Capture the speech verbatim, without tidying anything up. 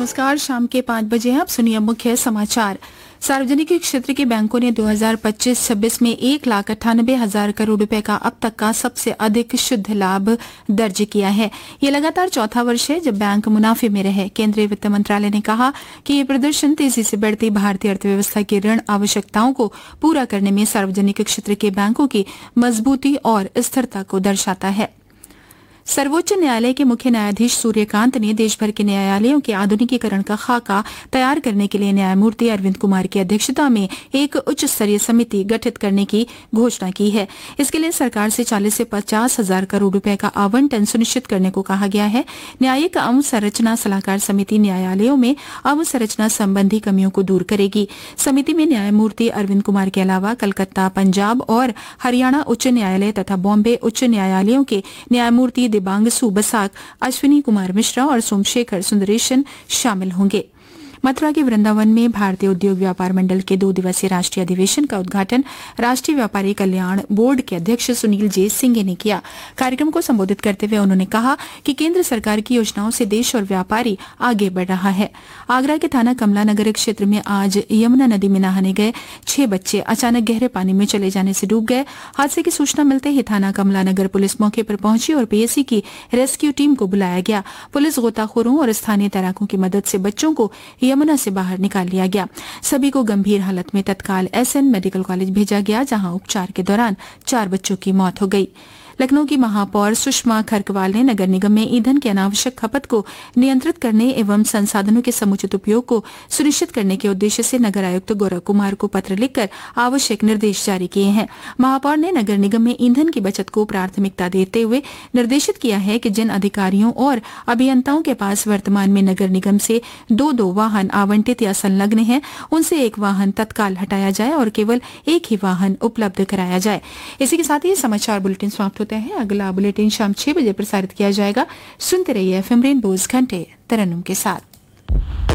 नमस्कार। शाम के पाँच बजे हैं। अब सुनिए मुख्य समाचार। सार्वजनिक क्षेत्र के बैंकों ने दो हज़ार पच्चीस छब्बीस में एक लाख अट्ठानबे हजार करोड़ रुपए का अब तक का सबसे अधिक शुद्ध लाभ दर्ज किया है। ये लगातार चौथा वर्ष है जब बैंक मुनाफे में रहे। केंद्रीय वित्त मंत्रालय ने कहा कि ये प्रदर्शन तेजी से बढ़ती भारतीय अर्थव्यवस्था की ऋण आवश्यकताओं को पूरा करने में सार्वजनिक क्षेत्र के बैंकों की मजबूती और स्थिरता को दर्शाता है। सर्वोच्च न्यायालय के मुख्य न्यायाधीश सूर्यकांत ने देश भर के न्यायालयों के आधुनिकीकरण का खाका तैयार करने के लिए न्यायमूर्ति अरविंद कुमार की अध्यक्षता में एक उच्च स्तरीय समिति गठित करने की घोषणा की है। इसके लिए सरकार से चालीस से पचास हजार करोड़ रुपए का आवंटन सुनिश्चित करने को कहा गया है। न्यायिक अवसंरचना सलाहकार समिति न्यायालयों में अवसंरचना संबंधी कमियों को दूर करेगी। समिति में न्यायमूर्ति अरविंद कुमार के अलावा कलकत्ता, पंजाब और हरियाणा उच्च न्यायालय तथा बॉम्बे उच्च न्यायालयों के न्यायमूर्ति दिबांगसु बसाक, अश्विनी कुमार मिश्रा और सोमशेखर सुंदरेशन शामिल होंगे। मथुरा के वृंदावन में भारतीय उद्योग व्यापार मंडल के दो दिवसीय राष्ट्रीय अधिवेशन का उद्घाटन राष्ट्रीय व्यापारी कल्याण बोर्ड के अध्यक्ष सुनील जे सिंह ने किया। कार्यक्रम को संबोधित करते हुए उन्होंने कहा कि केंद्र सरकार की योजनाओं से देश और व्यापारी आगे बढ़ रहा है। आगरा के थाना कमला नगर क्षेत्र में आज यमुना नदी में नहाने गए छह बच्चे अचानक गहरे पानी में चले जाने से डूब गए। हादसे की सूचना मिलते ही थाना कमला नगर पुलिस मौके पर पहुंची और पीएसी की रेस्क्यू टीम को बुलाया गया। पुलिस गोताखोरों और स्थानीय तैराकों की मदद से बच्चों को यमुना से बाहर निकाल लिया गया। सभी को गंभीर हालत में तत्काल एसएन मेडिकल कॉलेज भेजा गया, जहां उपचार के दौरान चार बच्चों की मौत हो गई। लखनऊ की महापौर सुषमा खरकवाल ने नगर निगम में ईंधन की अनावश्यक खपत को नियंत्रित करने एवं संसाधनों के समुचित उपयोग को सुनिश्चित करने के उद्देश्य से नगर आयुक्त गौरव कुमार को पत्र लिखकर आवश्यक निर्देश जारी किए हैं। महापौर ने नगर निगम में ईंधन की बचत को प्राथमिकता देते हुए निर्देशित किया है कि जिन अधिकारियों और अभियंताओं के पास वर्तमान में नगर निगम से दो दो वाहन आवंटित या संलग्न हैं, उनसे एक वाहन तत्काल हटाया जाए और केवल एक ही वाहन उपलब्ध कराया जाए। इसी के साथ ही समाचार बुलेटिन समाप्त होता है। अगला बुलेटिन शाम छह बजे प्रसारित किया जाएगा। सुनते रहिए एफएम रेनबो घंटे तरन्नुम के साथ।